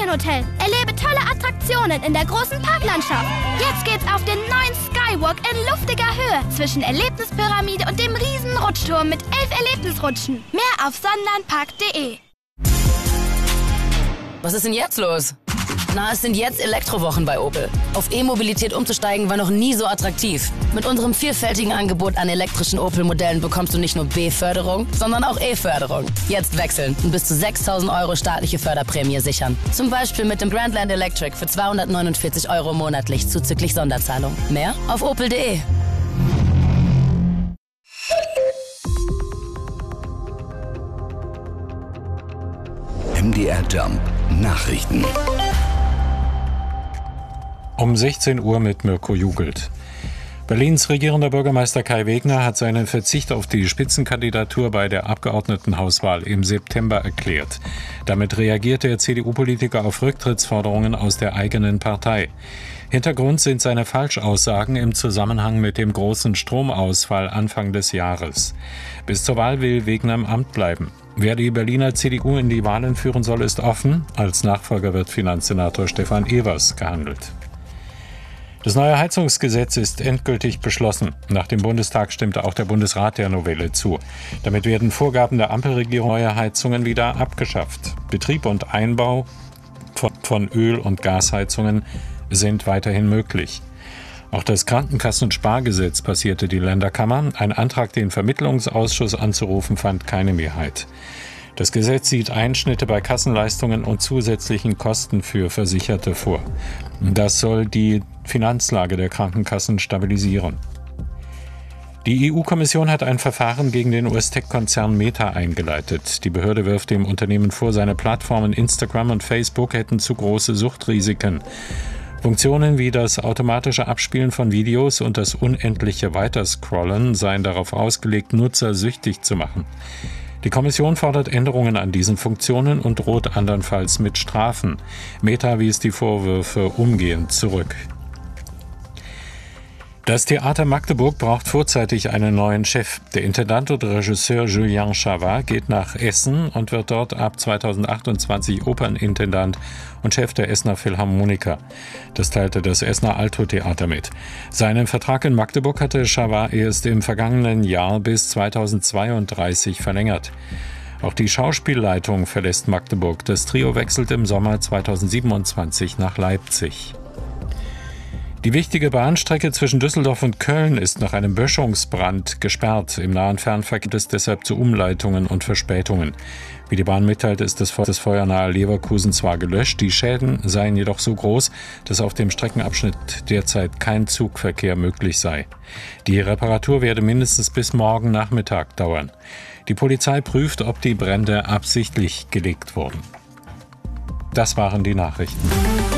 Ferienhotel. Erlebe tolle Attraktionen in der großen Parklandschaft. Jetzt geht's auf den neuen Skywalk in luftiger Höhe zwischen Erlebnispyramide und dem riesen Rutschturm mit 11 Erlebnisrutschen. Mehr auf sonnenlandpark.de. Was ist denn jetzt los? Na, es sind jetzt Elektrowochen bei Opel. Auf E-Mobilität umzusteigen war noch nie so attraktiv. Mit unserem vielfältigen Angebot an elektrischen Opel-Modellen bekommst du nicht nur B-Förderung, sondern auch E-Förderung. Jetzt wechseln und bis zu 6.000 € staatliche Förderprämie sichern. Zum Beispiel mit dem Grandland Electric für 249 € monatlich zuzüglich Sonderzahlung. Mehr auf opel.de. MDR Jump Nachrichten. Um 16 Uhr mit Mirko Jugelt. Berlins regierender Bürgermeister Kai Wegner hat seinen Verzicht auf die Spitzenkandidatur bei der Abgeordnetenhauswahl im September erklärt. Damit reagierte der CDU-Politiker auf Rücktrittsforderungen aus der eigenen Partei. Hintergrund sind seine Falschaussagen im Zusammenhang mit dem großen Stromausfall Anfang des Jahres. Bis zur Wahl will Wegner im Amt bleiben. Wer die Berliner CDU in die Wahlen führen soll, ist offen. Als Nachfolger wird Finanzsenator Stefan Evers gehandelt. Das neue Heizungsgesetz ist endgültig beschlossen. Nach dem Bundestag stimmte auch der Bundesrat der Novelle zu. Damit werden Vorgaben der Ampelregierung neue Heizungen wieder abgeschafft. Betrieb und Einbau von Öl- und Gasheizungen sind weiterhin möglich. Auch das Krankenkassenspargesetz passierte die Länderkammer. Ein Antrag, den Vermittlungsausschuss anzurufen, fand keine Mehrheit. Das Gesetz sieht Einschnitte bei Kassenleistungen und zusätzlichen Kosten für Versicherte vor. Das soll die Finanzlage der Krankenkassen stabilisieren. Die EU-Kommission hat ein Verfahren gegen den US-Tech-Konzern Meta eingeleitet. Die Behörde wirft dem Unternehmen vor, seine Plattformen Instagram und Facebook hätten zu große Suchtrisiken. Funktionen wie das automatische Abspielen von Videos und das unendliche Weiterscrollen seien darauf ausgelegt, Nutzer süchtig zu machen. Die Kommission fordert Änderungen an diesen Funktionen und droht andernfalls mit Strafen. Meta wies die Vorwürfe umgehend zurück. Das Theater Magdeburg braucht vorzeitig einen neuen Chef. Der Intendant und Regisseur Julien Chavat geht nach Essen und wird dort ab 2028 Opernintendant und Chef der Essener Philharmoniker. Das teilte das Essener Alto-Theater mit. Seinen Vertrag in Magdeburg hatte Chavat erst im vergangenen Jahr bis 2032 verlängert. Auch die Schauspielleitung verlässt Magdeburg. Das Trio wechselt im Sommer 2027 nach Leipzig. Die wichtige Bahnstrecke zwischen Düsseldorf und Köln ist nach einem Böschungsbrand gesperrt. Im nahen Fernverkehr gibt es deshalb zu Umleitungen und Verspätungen. Wie die Bahn mitteilt, ist das Feuer nahe Leverkusen zwar gelöscht, die Schäden seien jedoch so groß, dass auf dem Streckenabschnitt derzeit kein Zugverkehr möglich sei. Die Reparatur werde mindestens bis morgen Nachmittag dauern. Die Polizei prüft, ob die Brände absichtlich gelegt wurden. Das waren die Nachrichten.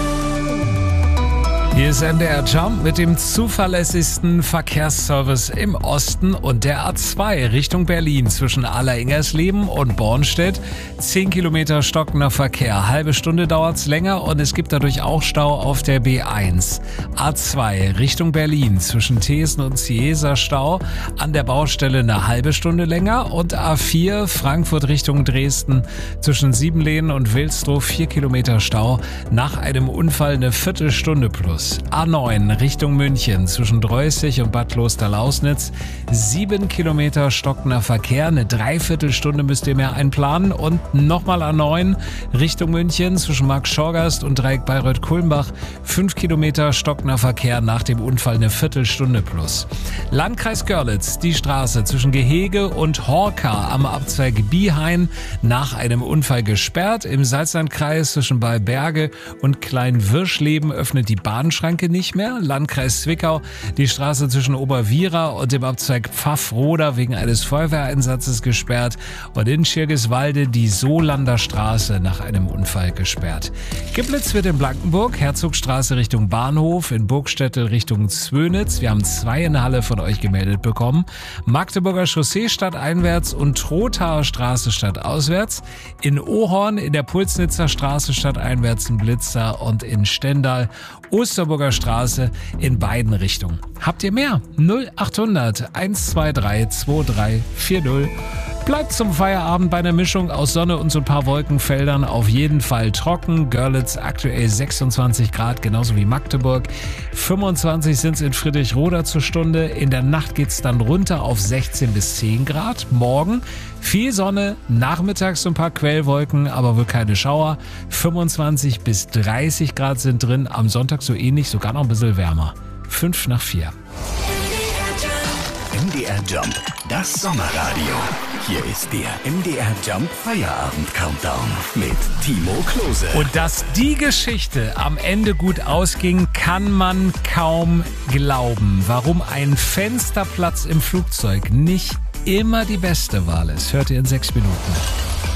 Hier ist MDR Jump mit dem zuverlässigsten Verkehrsservice im Osten und der A2 Richtung Berlin zwischen Alleringersleben und Bornstedt. 10 Kilometer stockender Verkehr. Halbe Stunde dauert's länger und es gibt dadurch auch Stau auf der B1. A2 Richtung Berlin zwischen Thesen und Ciesa Stau. An der Baustelle eine halbe Stunde länger. Und A4 Frankfurt Richtung Dresden zwischen Siebenlehnen und Wilsdruff 4 Kilometer Stau. Nach einem Unfall eine Viertelstunde plus. A9 Richtung München zwischen Dreußig und Bad Klosterlausnitz. 7 Kilometer stockender Verkehr, eine Dreiviertelstunde müsst ihr mehr einplanen. Und nochmal A9 Richtung München zwischen Marktschorgast und Dreieck Bayreuth-Kulmbach. 5 Kilometer stockender Verkehr, nach dem Unfall eine Viertelstunde plus. Landkreis Görlitz, die Straße zwischen Gehege und Horka am Abzweig Biehain nach einem Unfall gesperrt. Im Salzlandkreis zwischen Balberge und Kleinwirschleben öffnet die Bahnschranke nicht mehr. Landkreis Zwickau, die Straße zwischen Oberwiera und dem Abzweig Pfaffroda wegen eines Feuerwehreinsatzes gesperrt. Und in Schirgiswalde die Solander Straße nach einem Unfall gesperrt. Geblitzt wird in Blankenburg, Herzogstraße Richtung Bahnhof, in Burgstättel Richtung Zwönitz. Wir haben 2 in Halle von euch gemeldet bekommen. Magdeburger Chaussee stadteinwärts und Trothaer Straße stadtauswärts. In Ohorn in der Pulsnitzer Straße stadteinwärts ein Blitzer und in Stendal Osterburger Straße in beiden Richtungen. Habt ihr mehr? 0800 123 2340. Bleibt zum Feierabend bei einer Mischung aus Sonne und so ein paar Wolkenfeldern auf jeden Fall trocken. Görlitz aktuell 26 Grad, genauso wie Magdeburg. 25 sind es in Friedrichroda zur Stunde. In der Nacht geht es dann runter auf 16 bis 10 Grad. Morgen viel Sonne, nachmittags so ein paar Quellwolken, aber wohl keine Schauer. 25 bis 30 Grad sind drin. Am Sonntag so ähnlich, sogar noch ein bisschen wärmer. 5 nach 4. MDR Jump, das Sommerradio. Hier ist der MDR Jump Feierabend Countdown mit Timo Klose. Und dass die Geschichte am Ende gut ausging, kann man kaum glauben. Warum ein Fensterplatz im Flugzeug nicht immer die beste Wahl ist, hört ihr in 6 Minuten.